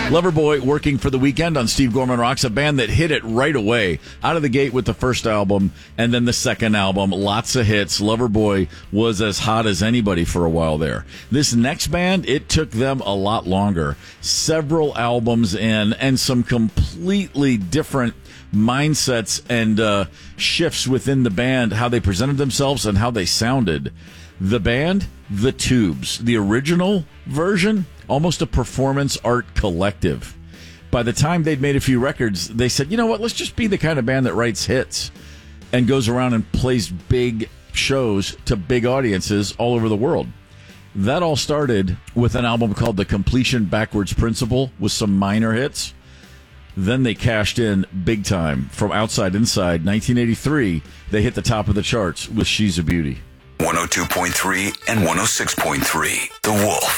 Loverboy working for the weekend on Steve Gorman Rocks, a band that hit it right away, out of the gate with the first album and then the second album. Lots of hits. Loverboy was as hot as anybody for a while there. This next band, it took them a lot longer. Several albums in and some completely different mindsets and shifts within the band, how they presented themselves and how they sounded. The band, The Tubes, the original version, almost a performance art collective. By the time they'd made a few records, they said, you know what, let's just be the kind of band that writes hits and goes around and plays big shows to big audiences all over the world. That all started with an album called The Completion Backwards Principle with some minor hits. Then they cashed in big time from Outside Inside. 1983, they hit the top of the charts with She's a Beauty. 102.3 and 106.3, The Wolf.